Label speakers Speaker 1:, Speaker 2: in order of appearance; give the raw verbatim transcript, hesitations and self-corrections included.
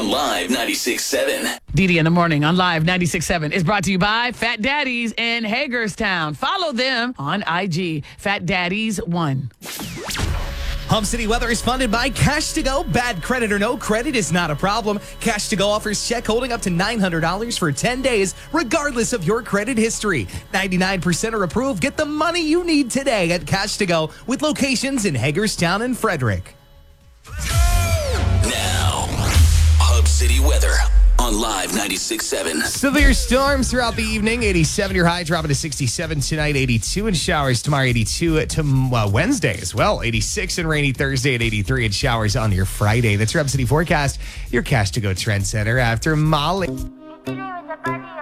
Speaker 1: on Live ninety-six point seven.
Speaker 2: Didi in the morning on Live ninety-six point seven is brought to you by Fat Daddies in Hagerstown. Follow them on I G, Fat Daddies one.
Speaker 3: Hub City weather is funded by Cash to Go. Bad credit or no credit is not a problem. Cash to Go offers check holding up to nine hundred dollars for ten days, regardless of your credit history. ninety-nine percent are approved. Get the money you need today at Cash to Go with locations in Hagerstown and Frederick.
Speaker 1: Now, Hub City weather on Live ninety-six point seven.
Speaker 3: Severe storms throughout the evening. eighty-seven your high, dropping to sixty-seven tonight. eighty-two in showers tomorrow. eighty-two to uh, Wednesday as well. eighty-six and rainy Thursday, and eighty-three in showers on your Friday. That's your Hub City forecast. Your Cash to Go trend center after Molly.